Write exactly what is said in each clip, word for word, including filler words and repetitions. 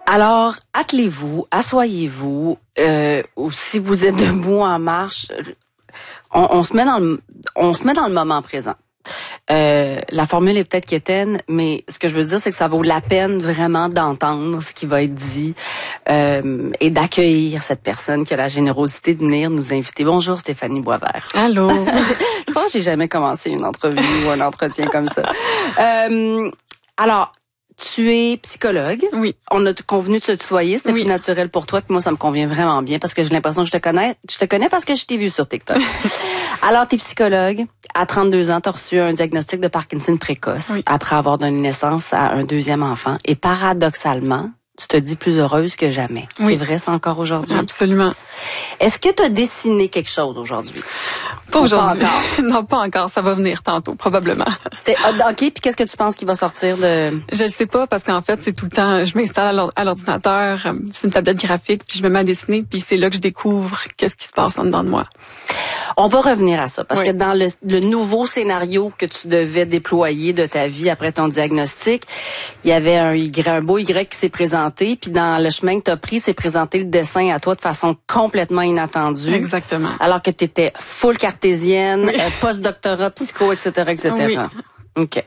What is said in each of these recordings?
Alors, attelez-vous, assoyez-vous, euh, ou si vous êtes debout en marche, on, on se met dans le, on se met dans le moment présent. Euh, la formule est peut-être quétaine, mais ce que je veux dire, c'est que ça vaut la peine vraiment d'entendre ce qui va être dit euh, et d'accueillir cette personne qui a la générosité de venir nous inviter. Bonjour Stéphanie Boisvert. Allô. Je pense que j'ai jamais commencé une entrevue ou un entretien comme ça. Euh, alors, tu es psychologue. Oui. On a convenu de se tutoyer, c'était oui. plus naturel pour toi, puis moi ça me convient vraiment bien parce que j'ai l'impression que je te connais. Je te connais parce que je t'ai vu sur TikTok. Alors, tu es psychologue. À trente-deux ans, tu as reçu un diagnostic de Parkinson précoce oui. après avoir donné naissance à un deuxième enfant. Et paradoxalement, tu te dis plus heureuse que jamais. Oui. C'est vrai, ça encore aujourd'hui? Absolument. Est-ce que tu as dessiné quelque chose aujourd'hui? Pas aujourd'hui. Pas encore? Non, pas encore. Ça va venir tantôt, probablement. C'était OK, puis qu'est-ce que tu penses qui va sortir de... Je le sais pas parce qu'en fait, c'est tout le temps, je m'installe à l'ordinateur, c'est une tablette graphique, puis je me mets à dessiner, puis c'est là que je découvre qu'est-ce qui se passe en dedans de moi. On va revenir à ça, parce oui. que dans le, le nouveau scénario que tu devais déployer de ta vie après ton diagnostic, il y avait un, y, un beau Y qui s'est présenté, puis dans le chemin que tu as pris, c'est présenté le dessin à toi de façon complètement inattendue. Exactement. Alors que tu étais full cartésienne, oui. euh, post-doctorat, psycho, et cetera, et cetera. Oui. OK.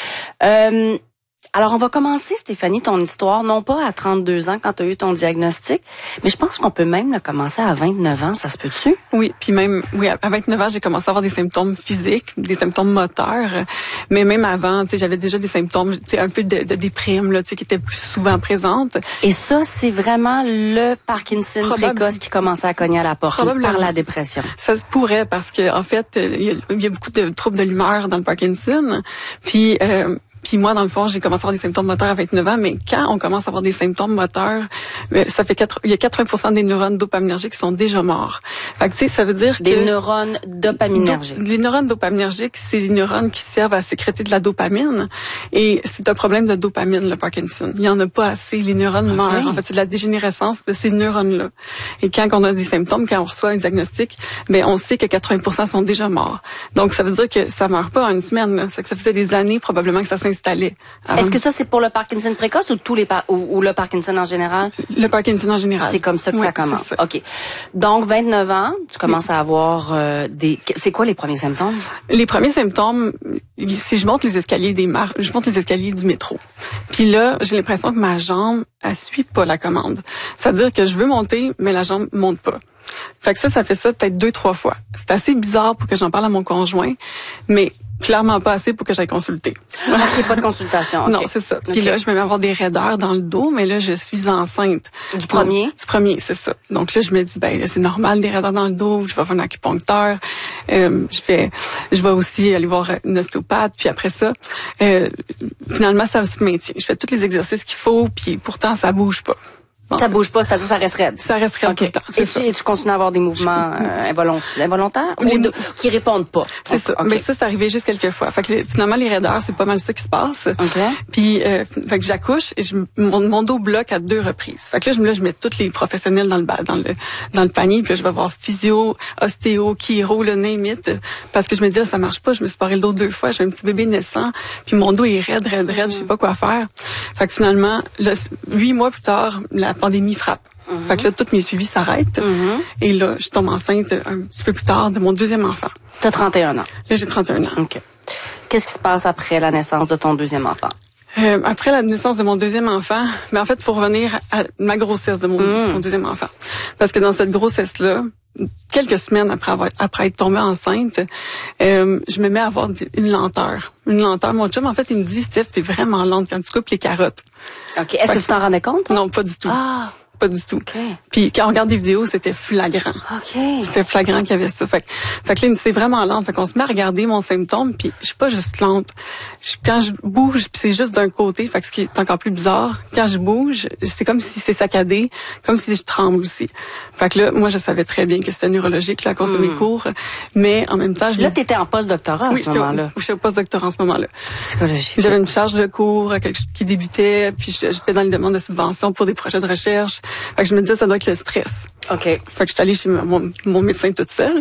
Euh, alors, on va commencer, Stéphanie, ton histoire, non pas à trente-deux ans quand tu as eu ton diagnostic, mais je pense qu'on peut même le commencer à vingt-neuf ans, ça se peut-tu? Oui, puis même, oui, à vingt-neuf ans, j'ai commencé à avoir des symptômes physiques, des symptômes moteurs, mais même avant, tu sais, j'avais déjà des symptômes, tu sais, un peu de, de déprime, là, tu sais, qui étaient plus souvent présentes. Et ça, c'est vraiment le Parkinson Probable... précoce qui commençait à cogner à la porte par la dépression. Ça se pourrait parce que, en fait, il y a, il y a beaucoup de troubles de l'humeur dans le Parkinson, puis... Euh, Puis moi, dans le fond, j'ai commencé à avoir des symptômes moteurs à vingt-neuf ans, mais quand on commence à avoir des symptômes moteurs, ça fait quatre, il y a quatre-vingts pour cent des neurones dopaminergiques qui sont déjà morts. Fait que tu sais, ça veut dire des que... Des neurones dopaminergiques. Do, les neurones dopaminergiques, c'est les neurones qui servent à sécréter de la dopamine. Et c'est un problème de dopamine, le Parkinson. Il y en a pas assez. Les neurones okay. meurent. En fait, c'est de la dégénérescence de ces neurones-là. Et quand on a des symptômes, quand on reçoit un diagnostic, ben on sait que quatre-vingts pour cent sont déjà morts. Donc, ça veut dire que ça meurt pas en une semaine. Là. C'est que ça faisait des années probablement que ça s'installait. Avant. Est-ce que ça, c'est pour le Parkinson précoce ou tous les par- ou, ou le Parkinson en général? Le Parkinson en général. C'est comme ça que oui, ça commence. Ça. OK. Donc, vingt-neuf ans, tu commences oui. à avoir euh, des... C'est quoi les premiers symptômes? Les premiers symptômes, si je monte les escaliers des mar... je monte les escaliers du métro. Puis là, j'ai l'impression que ma jambe, elle suit pas la commande. C'est-à-dire que je veux monter, mais la jambe monte pas. Fait que ça, ça fait ça peut-être deux, trois fois. C'est assez bizarre pour que j'en parle à mon conjoint, mais clairement pas assez pour que j'aille consulter. OK, pas de consultation. Okay. Non, c'est ça. Puis okay. là, je vais avoir des raideurs dans le dos, mais là, je suis enceinte. Du premier? Donc, du premier, c'est ça. Donc là, je me dis, ben là, c'est normal, des raideurs dans le dos, je vais voir un acupuncteur. Euh, je fais, je vais aussi aller voir une ostéopathe, puis après ça, euh, finalement, ça se maintient. Je fais tous les exercices qu'il faut, puis pourtant, ça bouge pas. Bon. Ça bouge pas, c'est-à-dire ça reste raide. Ça reste raide okay. tout le temps. Et tu, et tu continues à avoir des mouvements euh, involont, involontaires les... ou de, qui répondent pas. C'est ça. Okay. Mais ça, c'est arrivé juste quelques fois. Fait que les, finalement, les raideurs, c'est pas mal ça qui se passe. Okay. Puis, euh, fait que j'accouche et je, mon, mon dos bloque à deux reprises. Fait que là, je, là, je mets tous les professionnels dans le dans le dans le panier. Puis là, je vais voir physio, ostéo, chiro, le name it, parce que je me dis là, ça marche pas. Je me suis paré le dos deux fois. J'ai un petit bébé naissant. Puis mon dos est raide, raide, raide. Mm. Je sais pas quoi faire. Fait que finalement, là, huit mois plus tard, la pandémie frappe. Mm-hmm. Fait que là, tous mes suivis s'arrêtent. Mm-hmm. Et là, je tombe enceinte un petit peu plus tard de mon deuxième enfant. T'as trente et un ans. Là, j'ai trente et un ans. OK. Qu'est-ce qui se passe après la naissance de ton deuxième enfant? Euh, après la naissance de mon deuxième enfant, mais en fait, il faut revenir à ma grossesse de mon, mm. mon deuxième enfant. Parce que dans cette grossesse-là, quelques semaines après avoir, après être tombée enceinte, euh, je me mets à avoir une lenteur. Une lenteur. Mon chum, en fait, il me dit, Steph, c'est vraiment lente quand tu coupes les carottes. OK. Est-ce que, que tu t'en rendais compte? Non, pas du tout. Ah! Pas du tout. Okay. Puis quand on regarde des vidéos, c'était flagrant. OK. C'était flagrant qu'il y avait ça. Fait, fait que là, c'est vraiment lent. Fait qu'on se met à regarder mon symptôme, puis je suis pas juste lente. Je, quand je bouge, puis c'est juste d'un côté, fait que ce qui est encore plus bizarre, quand je bouge, c'est comme si c'est saccadé, comme si je tremble aussi. Fait que là, moi, je savais très bien que c'était neurologique là, à cause mm. de mes cours, mais en même temps... Je là, t'étais en post-doctorat à oui, ce moment-là. Oui, j'étais au post-doctorat en ce moment-là. Psychologie. J'avais une charge de cours qui débutait, puis j'étais dans les demandes de subventions pour des projets de recherche. Fait que je me disais, ça doit être le stress. OK. Fait que je suis allée chez mon, mon médecin toute seule.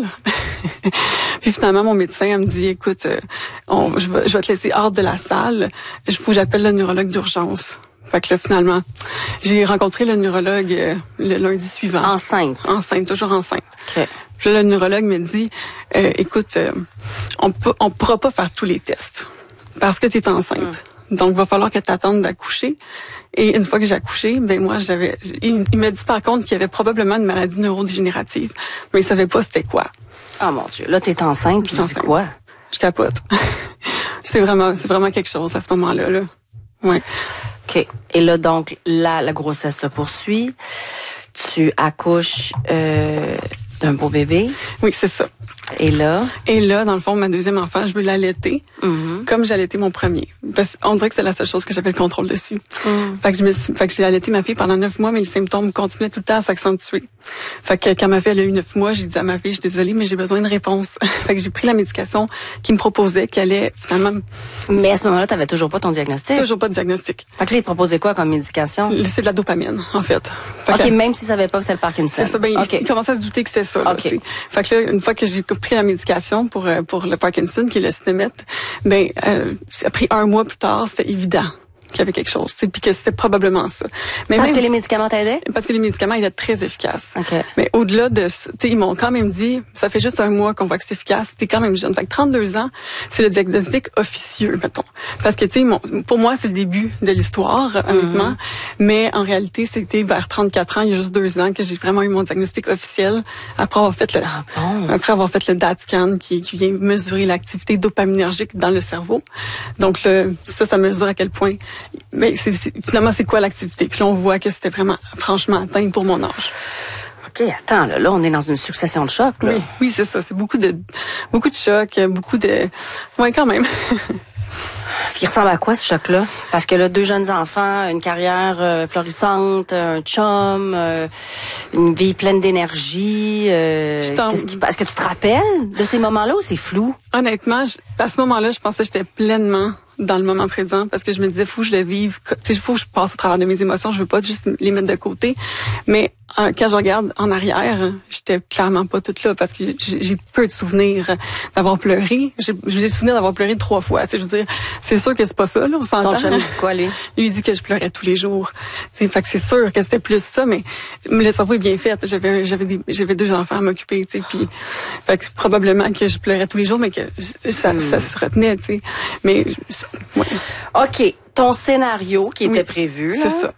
Puis finalement, mon médecin, elle me dit, écoute, on, je, vais, je vais te laisser hors de la salle. Il faut que j'appelle le neurologue d'urgence. Fait que là, finalement, j'ai rencontré le neurologue euh, le lundi suivant. Enceinte? Enceinte, toujours enceinte. OK. Puis là, le neurologue me dit, euh, écoute, euh, on peut, on pourra pas faire tous les tests parce que tu es enceinte. Mm. Donc, il va falloir que tu attendes d'accoucher. Et une fois que j'ai accouché, ben moi, j'avais, il, il m'a dit par contre qu'il y avait probablement une maladie neurodégénérative, mais il savait pas c'était quoi. Ah, mon Dieu. Là, t'es enceinte, tu dis quoi? Je capote. c'est vraiment, c'est vraiment quelque chose à ce moment-là, là. Ouais. OK. Et là, donc, là, la grossesse se poursuit. Tu accouches euh, d'un beau bébé. Oui, c'est ça. Et là? Et là, dans le fond, ma deuxième enfant, je veux l'allaiter, mm-hmm. comme j'ai allaité mon premier. Parce qu'on dirait que c'est la seule chose que j'avais le contrôle dessus. Mm. Fait que je me suis, fait que j'ai allaité ma fille pendant neuf mois, mais les symptômes continuaient tout le temps à s'accentuer. Fait que quand ma fille elle a eu neuf mois, j'ai dit à ma fille, je suis désolée, mais j'ai besoin de réponse. Fait que j'ai pris la médication qui me proposait, qui allait finalement. Mais à ce moment-là, t'avais toujours pas ton diagnostic? Toujours pas de diagnostic. Fait que là, il te proposait quoi comme médication? C'est de la dopamine, en fait. Fait OK, que, même s'il savait pas que c'était le Parkinson. C'est ça, ben, okay. il commençait à se douter que c'était ça, là, okay. Fait que là, une fois que j'ai pris la médication pour, pour le Parkinson, qui est le Sinemet, ben, euh, ça a pris un mois plus tard, c'était évident qu'il y avait quelque chose, puis que c'était probablement ça. Mais parce même, que les médicaments t'aidaient? Parce que les médicaments étaient très efficaces. Okay. Mais au-delà de ça, tu sais, ils m'ont quand même dit, ça fait juste un mois qu'on voit que c'est efficace, t'es quand même jeune. Fait que trente-deux ans, c'est le diagnostic officieux, mettons. Parce que, tu sais, pour moi, c'est le début de l'histoire, honnêtement. Mm-hmm. Mais en réalité, c'était vers trente-quatre ans, il y a juste deux ans, que j'ai vraiment eu mon diagnostic officiel, après avoir fait le, ah bon? après avoir fait le D A T scan, qui, qui vient mesurer l'activité dopaminergique dans le cerveau. Donc, le, ça, ça mesure à quel point, mais c'est, c'est, finalement, c'est quoi l'activité? Puis là, on voit que c'était vraiment, franchement, atteint pour mon âge. OK, attends, là, là, on est dans une succession de chocs, là. Oui, oui, c'est ça. C'est beaucoup de, beaucoup de chocs, beaucoup de, ouais, quand même. Il ressemble à quoi, ce choc-là? Parce que là, deux jeunes enfants, une carrière euh, florissante, un chum, euh, une vie pleine d'énergie. Euh, qu'est-ce qui, est-ce que tu te rappelles de ces moments-là ou c'est flou? Honnêtement, je, à ce moment-là, je pensais que j'étais pleinement dans le moment présent parce que je me disais, faut que je le vive, tu sais, faut que je passe au travers de mes émotions, je veux pas juste les mettre de côté. Mais euh, quand je regarde en arrière, j'étais clairement pas toute là parce que j'ai, j'ai peu de souvenirs d'avoir pleuré. J'ai, j'ai le souvenir d'avoir pleuré trois fois. Tu sais, je veux dire, c'est sûr que c'est pas ça, là, on s'entend. Ton chum, il dit quoi, lui? Lui, il dit que je pleurais tous les jours. Tu sais, fait que c'est sûr que c'était plus ça, mais, mais le cerveau est bien fait. J'avais, j'avais des, j'avais deux enfants à m'occuper, tu sais, puis, fait que probablement que je pleurais tous les jours, mais que ça, hmm. ça se retenait, tu sais. Mais, ouais. OK. Ton scénario qui était oui, prévu, là. C'est ça.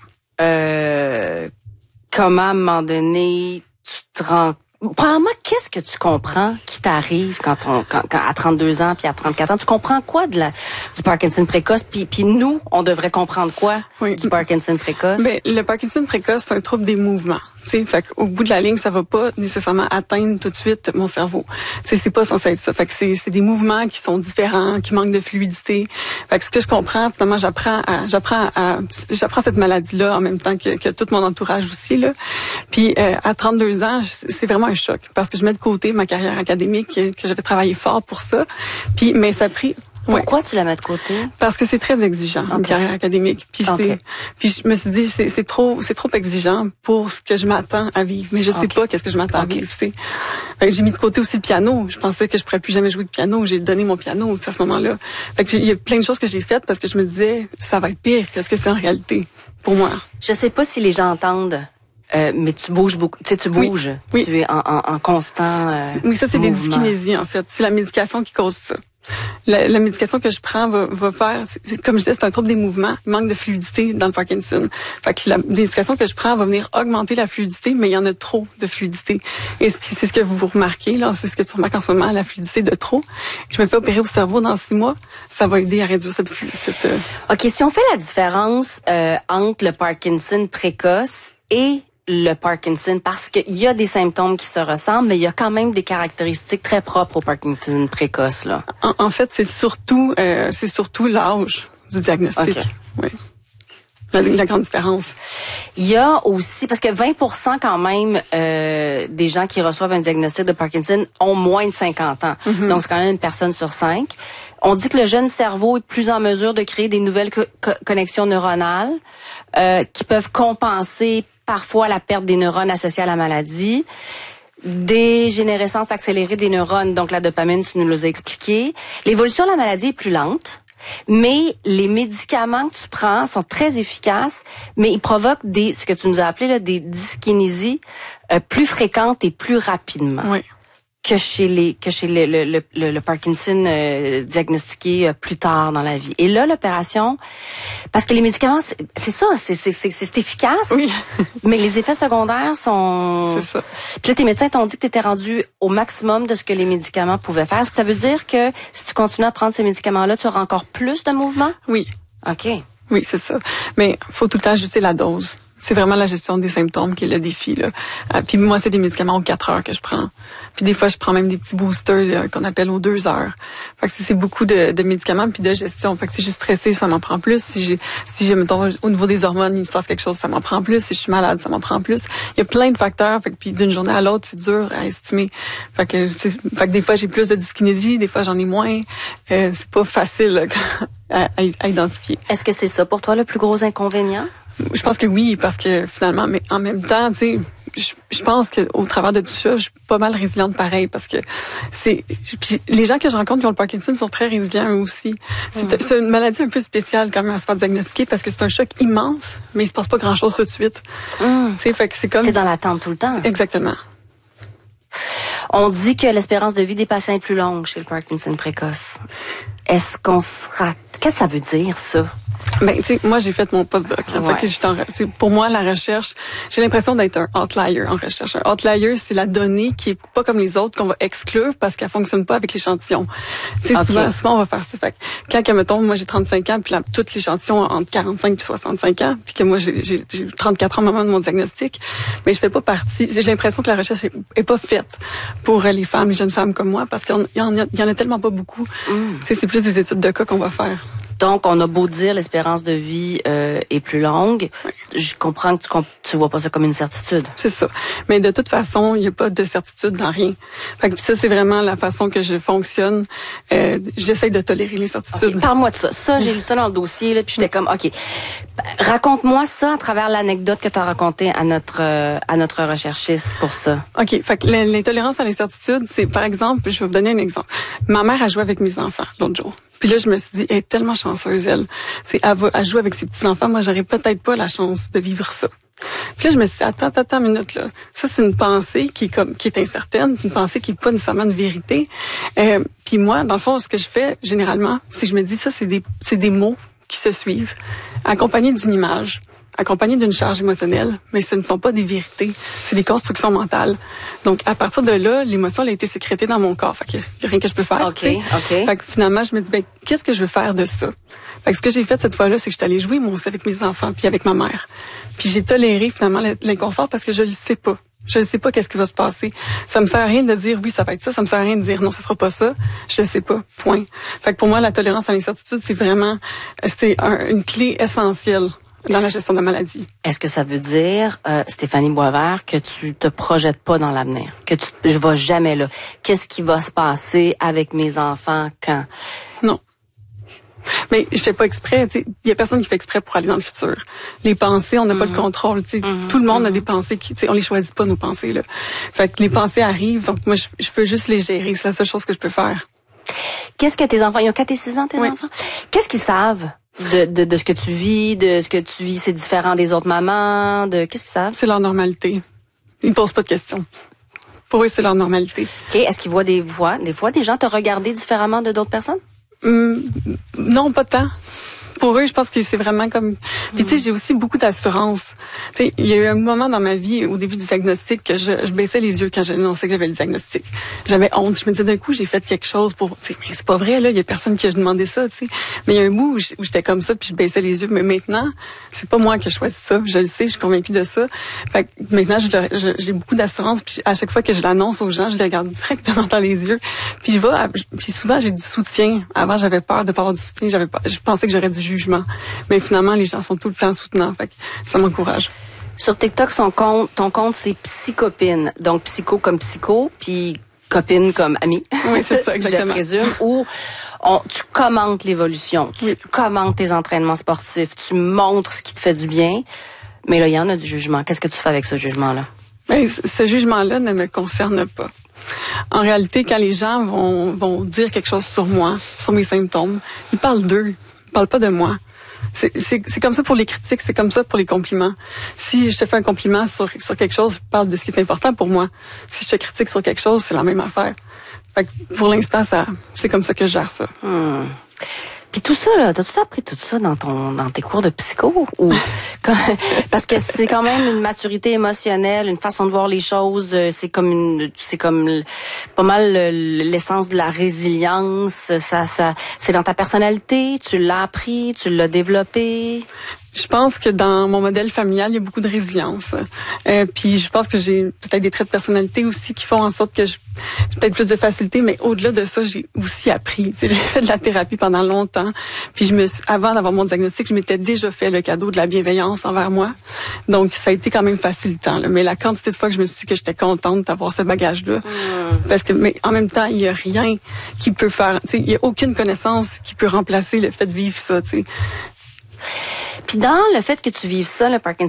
Euh, comment, à un moment donné, tu te rends... Premièrement, qu'est-ce que tu comprends qui t'arrive quand on, quand, quand à trente-deux ans puis à trente-quatre ans? Tu comprends quoi de la, du Parkinson précoce? Puis, puis nous, on devrait comprendre quoi oui. du Parkinson précoce? Ben, le Parkinson précoce, c'est un trouble des mouvements. T'sais, fait qu'au bout de la ligne, ça va pas nécessairement atteindre tout de suite mon cerveau. T'sais, c'est pas censé être ça. Fait que c'est, c'est des mouvements qui sont différents, qui manquent de fluidité. Fait que ce que je comprends, finalement, j'apprends à, j'apprends à, j'apprends cette maladie-là en même temps que, que tout mon entourage aussi, là. Puis, euh, à trente-deux ans, c'est vraiment un choc parce que je mets de côté ma carrière académique, que j'avais travaillé fort pour ça. Puis, mais ça a pris... Pourquoi ouais. tu la mets de côté? Parce que c'est très exigeant, okay. une carrière académique. Puis okay. c'est, puis je me suis dit c'est, c'est trop, c'est trop exigeant pour ce que je m'attends à vivre. Mais je sais okay. pas qu'est-ce que je m'attends okay. à vivre. C'est, fait que j'ai mis de côté aussi le piano. Je pensais que je pourrais plus jamais jouer de piano. J'ai donné mon piano à ce moment-là. Fait que il y a plein de choses que j'ai faites parce que je me disais ça va être pire que ce que c'est en réalité pour moi. Je sais pas si les gens entendent. Euh, mais tu bouges beaucoup, tu sais, tu bouges, oui. tu oui. es en, en, en constant. Euh, oui, ça c'est mouvement. Des dyskinésies en fait. C'est la médication qui cause ça. La, la médication que je prends va, va faire, c'est, comme je disais, c'est un trouble des mouvements, il manque de fluidité dans le Parkinson. Fait que la médication que je prends va venir augmenter la fluidité, mais il y en a trop de fluidité. Et c'est ce que vous remarquez, là, c'est ce que tu remarques en ce moment, la fluidité de trop. Je me fais opérer au cerveau dans six mois, ça va aider à réduire cette fluidité. Euh... OK, si on fait la différence euh, entre le Parkinson précoce et le Parkinson, parce qu'il y a des symptômes qui se ressemblent, mais il y a quand même des caractéristiques très propres au Parkinson précoce, là. En, en fait, c'est surtout, euh, c'est surtout l'âge du diagnostic. Okay. Oui. La, la grande différence. Il y a aussi, parce que vingt pour cent quand même euh, des gens qui reçoivent un diagnostic de Parkinson ont moins de cinquante ans. Mm-hmm. Donc, c'est quand même une personne sur cinq. On dit que le jeune cerveau est plus en mesure de créer des nouvelles co- co- connexions neuronales euh, qui peuvent compenser parfois la perte des neurones associées à la maladie. Dégénérescence accélérée des neurones, donc la dopamine, tu nous l'as expliqué. L'évolution de la maladie est plus lente. Mais les médicaments que tu prends sont très efficaces, mais ils provoquent des, ce que tu nous as appelé là, des dyskinésies euh, plus fréquentes et plus rapidement. Oui. que chez les que chez le le le, le, le Parkinson euh, diagnostiqué euh, plus tard dans la vie. Et là l'opération, parce que les médicaments c'est, c'est ça, c'est c'est c'est c'est efficace. Oui. Mais les effets secondaires sont. C'est ça. Puis là tes médecins t'ont dit que t'étais rendu au maximum de ce que les médicaments pouvaient faire. Est-ce que ça veut dire que si tu continues à prendre ces médicaments-là, tu auras encore plus de mouvement? Oui. OK. Oui, c'est ça. Mais faut tout le temps ajuster la dose. C'est vraiment la gestion des symptômes qui est le défi, là. Euh, puis moi, c'est des médicaments aux quatre heures que je prends. Puis des fois, je prends même des petits boosters euh, qu'on appelle aux deux heures. Fait que c'est beaucoup de, de médicaments puis de gestion. Fait que si je suis stressée, ça m'en prend plus. Si j'ai, si j'ai, mettons, au niveau des hormones, il se passe quelque chose, ça m'en prend plus. Si je suis malade, ça m'en prend plus. Il y a plein de facteurs. Fait que puis d'une journée à l'autre, c'est dur à estimer. Fait que, c'est, fait que des fois, j'ai plus de dyskinésie, des fois, j'en ai moins. Euh, c'est pas facile là, à, à, à identifier. Est-ce que c'est ça pour toi le plus gros inconvénient? Je pense que oui, parce que finalement, mais en même temps, tu sais, je, je pense que au travers de tout ça, je suis pas mal résiliente pareil, parce que c'est puis les gens que je rencontre qui ont le Parkinson sont très résilients eux aussi. C'est, mm-hmm. c'est une maladie un peu spéciale quand même à se faire diagnostiquer, parce que c'est un choc immense, mais il se passe pas grand chose tout de suite. Mm. Tu sais, fait que c'est comme c'est dans l'attente tout le temps. Exactement. On dit que l'espérance de vie des patients est plus longue chez le Parkinson précoce. Est-ce qu'on sera qu'est-ce que ça veut dire ça? Ben, tu sais, moi, j'ai fait mon postdoc. Hein, ouais. Fait que j'étais en, pour moi, la recherche, j'ai l'impression d'être un outlier en recherche. Un outlier, c'est la donnée qui est pas comme les autres, qu'on va exclure parce qu'elle fonctionne pas avec l'échantillon. Tu sais, okay. souvent, souvent, on va faire ça. Fait que quand, mettons, moi, j'ai trente-cinq ans, puis là, tout l'échantillon entre quarante-cinq et soixante-cinq ans, puis que moi, j'ai, j'ai, j'ai trente-quatre ans au moment de mon diagnostic, mais je fais pas partie. J'ai l'impression que la recherche est, est pas faite pour les femmes, les jeunes femmes comme moi, parce qu'il y en a, il y en a tellement pas beaucoup. Mm. Tu sais, c'est plus des études de cas qu'on va faire. Donc, on a beau dire l'espérance de vie euh, est plus longue, oui. Je comprends que tu tu vois pas ça comme une certitude. C'est ça. Mais de toute façon, il n'y a pas de certitude dans rien. Fait que ça, c'est vraiment la façon que je fonctionne. Euh, j'essaie de tolérer l'incertitude. Okay, parle-moi de ça. Ça, j'ai lu ça dans le dossier, là, puis j'étais comme, OK, raconte-moi ça à travers l'anecdote que tu as racontée à notre euh, à notre recherchiste pour ça. OK. Fait que l'intolérance à l'incertitude, c'est, par exemple, je vais vous donner un exemple. Ma mère a joué avec mes enfants l'autre jour. Puis là, je me suis dit, elle est tellement chanceuse, elle. C'est, elle va, elle joue avec ses petits-enfants. Moi, j'aurais peut-être pas la chance de vivre ça. Puis là, je me suis dit, attends, attends, attends une minute, là. Ça, c'est une pensée qui est comme, qui est incertaine. C'est une pensée qui est pas nécessairement une vérité. Euh, puis moi, dans le fond, ce que je fais, généralement, c'est que je me dis, ça, c'est des, c'est des mots qui se suivent, accompagnés d'une image, accompagnés d'une charge émotionnelle, mais ce ne sont pas des vérités, c'est des constructions mentales. Donc, à partir de là, l'émotion elle a été sécrétée dans mon corps. Fait qu'il y a rien que je peux faire. OK, t'sais. OK. Fait que finalement, je me dis, ben, qu'est-ce que je veux faire de ça? Fait que ce que j'ai fait cette fois-là, c'est que je suis allée jouer, moi aussi, avec mes enfants, puis avec ma mère. Puis j'ai toléré, finalement, l'inconfort parce que je le sais pas. Je ne sais pas qu'est-ce qui va se passer. Ça me sert à rien de dire oui, ça va être ça. Ça me sert à rien de dire non, ça sera pas ça. Je ne sais pas. Point. Fait que pour moi, la tolérance à l'incertitude, c'est vraiment, c'est un, une clé essentielle dans la gestion de la maladie. Est-ce que ça veut dire, euh, Stéphanie Boisvert, que tu te projettes pas dans l'avenir? Que tu, je vais jamais là. Qu'est-ce qui va se passer avec mes enfants quand? Non. Mais je fais pas exprès, tu sais, il y a personne qui fait exprès pour aller dans le futur. Les pensées, on n'a mm-hmm. pas le contrôle, tu sais, mm-hmm. tout le monde mm-hmm. a des pensées qui, tu sais, on les choisit pas nos pensées là. Fait que les pensées arrivent, donc moi je, je peux juste les gérer, c'est la seule chose que je peux faire. Qu'est-ce que tes enfants, ils ont quatre et six ans tes oui. enfants? Qu'est-ce qu'ils savent de, de de ce que tu vis, de ce que tu vis, c'est différent des autres mamans, de qu'est-ce qu'ils savent? C'est leur normalité. Ils ne posent pas de questions. Pour eux, c'est leur normalité. OK, est-ce qu'ils voient des voix, des fois des gens te regarder différemment de d'autres personnes? Hum, non, pas tant. Pour eux, je pense que c'est vraiment comme... Puis tu sais, j'ai aussi beaucoup d'assurance. Tu sais, il y a eu un moment dans ma vie, au début du diagnostic, que je, je baissais les yeux quand j'ai annoncé que j'avais le diagnostic. J'avais honte. Je me disais, d'un coup, j'ai fait quelque chose pour... Tu sais, mais c'est pas vrai, là, il y a personne qui a demandé ça, tu sais. Mais il y a un bout où j'étais comme ça, puis je baissais les yeux. Mais maintenant, c'est pas moi qui ai choisi ça. Je le sais, je suis convaincue de ça. Fait que maintenant, je, je, j'ai beaucoup d'assurance. Puis à chaque fois que je l'annonce aux gens, je les regarde directement dans les yeux. Puis je vais... À, puis souvent, j'ai du soutien. Avant, j'avais peur de pas avoir du soutien. J'avais pas, je pensais que j'aurais du jugement. Mais finalement, les gens sont tout le temps soutenants. Fait que ça m'encourage. Sur TikTok, son compte, ton compte, c'est Psycopine. Donc, psycho comme psycho, puis copine comme amie. Oui, c'est ça, exactement. Je présume. Où on, tu commentes l'évolution. Tu oui. commentes tes entraînements sportifs. Tu montres ce qui te fait du bien. Mais là, il y en a du jugement. Qu'est-ce que tu fais avec ce jugement-là? Ben, ce jugement-là ne me concerne pas. en réalité, quand les gens vont, vont dire quelque chose sur moi, sur mes symptômes, ils parlent d'eux, ils parlent pas de moi. C'est, c'est, c'est comme ça pour les critiques, c'est comme ça pour les compliments. Si je te fais un compliment sur, sur quelque chose, je parle de ce qui est important pour moi. Si je te critique sur quelque chose, c'est la même affaire. Fait que pour l'instant, ça, c'est comme ça que je gère ça. Hmm. Puis tout ça, là, t'as-tu appris tout ça dans ton, dans tes cours de psycho? Ou, comme, parce que c'est quand même une maturité émotionnelle, une façon de voir les choses, c'est comme une, c'est comme pas mal l'essence de la résilience, ça, ça, c'est dans ta personnalité, tu l'as appris, tu l'as développé? Je pense que dans mon modèle familial, il y a beaucoup de résilience. Euh, puis je pense que j'ai peut-être des traits de personnalité aussi qui font en sorte que j'ai peut-être plus de facilité, mais au-delà de ça, j'ai aussi appris. J'ai fait de la thérapie pendant longtemps. Puis je me suis, avant d'avoir mon diagnostic, je m'étais déjà fait le cadeau de la bienveillance envers moi. Donc ça a été quand même facilitant. Là. Mais la quantité de fois que je me suis dit que j'étais contente d'avoir ce bagage-là, mmh. parce que mais en même temps, il y a rien qui peut faire. Tu sais, il y a aucune connaissance qui peut remplacer le fait de vivre ça. Tu sais. Puis dans le fait que tu vives ça, le Parkinson,